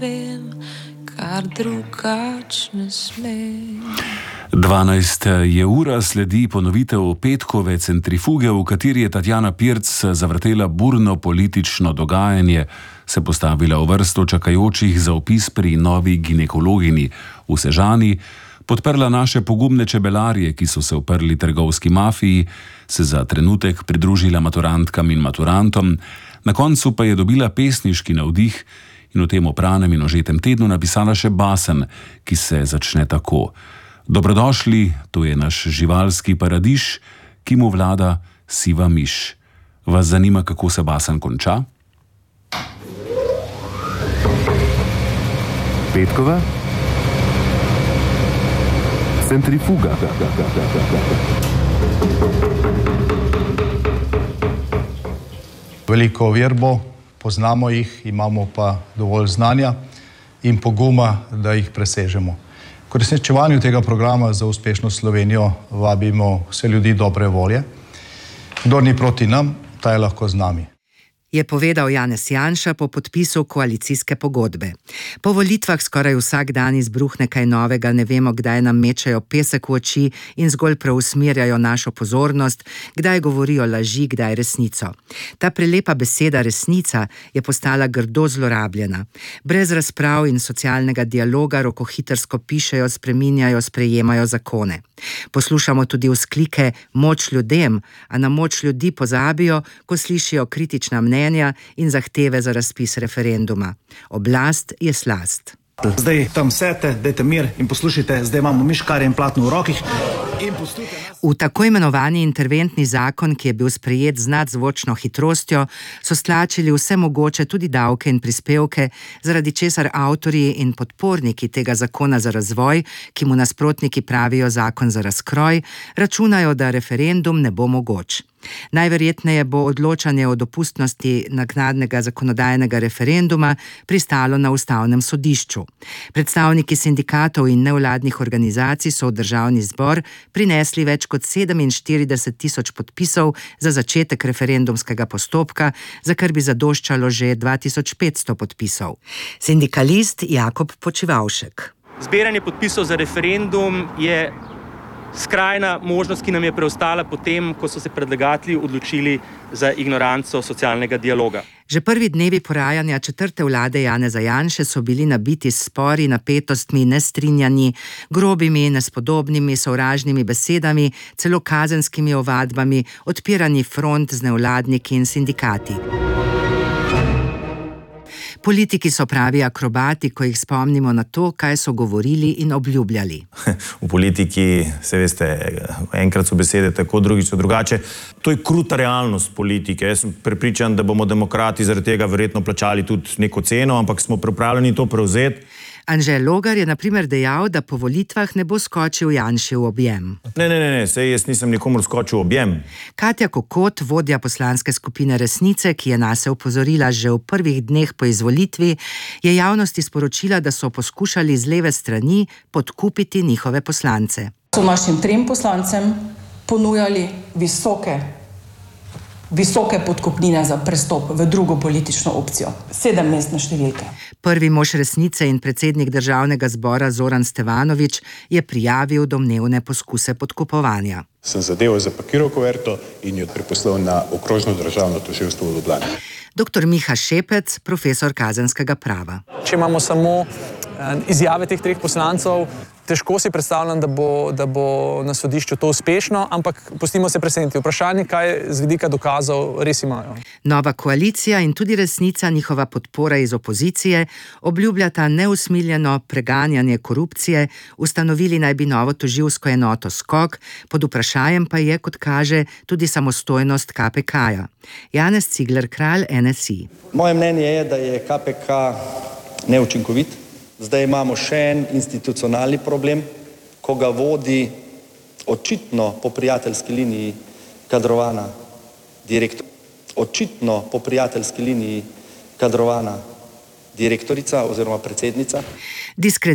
vem, kar drugačne smem. 12 je ura, sledi ponovitev petkove centrifuge, v kateri je Tatjana Pirc zavrtela burno politično dogajanje, se postavila v vrsto čakajočih za vpis pri novi ginekologini v Sežani, podprla naše pogumne čebelarje, ki so se uprli trgovski mafiji, se za trenutek pridružila maturantkam in maturantom, na koncu pa je dobila pesniški navdih in v tem opranem in ožetem tednu napisala še basen, ki se začne tako. Dobrodošli, to je naš živalski paradiž, ki mu vlada siva miš. Vas zanima, kako se basen konča? Petkova centrifuga. Veliko verbo, poznamo jih, imamo pa dovolj znanja in poguma, da jih presežemo. K uresničevanju tega programa za uspešno Slovenijo vabimo vse ljudi dobre volje. Kdor ni proti nam, ta je lahko z nami. Je povedal Janez Janša po podpisu koalicijske pogodbe. Po volitvah skoraj vsak dan izbruhne kaj novega, ne vemo, kdaj nam mečejo pesek v oči in zgolj preusmerjajo našo pozornost, kdaj govorijo laži, kdaj resnico. Ta prelepa beseda resnica je postala grdo zlorabljena. Brez razprav in socialnega dialoga rokohitrsko pišejo, spreminjajo, sprejemajo zakone. Poslušamo tudi vzklike moč ljudem, a na moč ljudi pozabijo, ko slišijo kritična mnenja in zahteve za razpis referenduma. Oblast je slast. Zdaj tam sedite, dajte mir in poslušajte, zdaj imamo miškarje in platno v rokih. V tako imenovani interventni zakon, ki je bil sprejet z nadzvočno hitrostjo, so stlačili vse mogoče, tudi davke in prispevke, zaradi česar avtorji in podporniki tega zakona za razvoj, ki mu nasprotniki pravijo zakon za razkroj, računajo, da referendum ne bo mogoč. Najverjetneje bo odločanje o dopustnosti naknadnega zakonodajnega referenduma pristalo na Ustavnem sodišču. Predstavniki sindikatov in nevladnih organizacij so v Državni zbor prinesli več kot 47.000 podpisov za začetek referendumskega postopka, za kar bi zadoščalo že 2500 podpisov. Sindikalist Jakob Počivavšek. Zbiranje podpisov za referendum je skrajna možnost, ki nam je preostala potem, ko so se predlagatelji odločili za ignoranco socialnega dialoga. Že prvi dnevi porajanja četrte vlade Janeza Janše so bili nabiti s spori, napetostmi, nestrinjanji, grobimi, nespodobnimi, sovražnimi besedami, celo kazenskimi ovadbami, odpiranji front z nevladniki in sindikati. Politiki so pravi akrobati, ko jih spomnimo na to, kaj so govorili in obljubljali. V politiki, se veste, enkrat so besede tako, drugič so drugače. To je kruta realnost politike. Jaz sem prepričan, da bomo demokrati zaradi tega verjetno plačali tudi neko ceno, ampak smo pripravljeni to prevzeti. Anže Logar je na primer dejal, da po volitvah ne bo skočil Janši v objem. Ne, sej jaz nisem nikomur skočil v objem. Katja Kokot, vodja poslanske skupine Resnice, ki je nase opozorila že v prvih dneh po izvolitvi, je javnosti sporočila, da so poskušali z leve strani podkupiti njihove poslance. So našim 3 poslancem ponujali visoke podkupnine za prestop v drugo politično opcijo. 7-mestne številke. Prvi mož Resnice in predsednik Državnega zbora Zoran Stevanović je prijavil domnevne poskuse podkupovanja. Sem zadevo zapakiral kuverto in jo preposlal na okrožno državno tožilstvo v Ljubljani. Dr. Miha Šepec, profesor kazenskega prava. Če imamo samo izjave teh 3 poslancev, težko si predstavljam, da bo na sodišču to uspešno, ampak pustimo se preseneti. Vprašanje, kaj z vidika dokazov res imajo. Nova koalicija in tudi Resnica, njihova podpora iz opozicije, obljubljata neusmiljeno preganjanje korupcije, ustanovili naj bi novo tožilsko enoto SKOK, pod vprašanjem pa je, kot kaže, tudi samostojnost KPK-ja. Janez Cigler Kralj, NSI. Moje mnenje je, da je KPK neučinkovit. Zdaj imamo še en institucionalni problem, ko ga vodi očitno po prijateljski liniji kadrovana direktorica oziroma predsednica.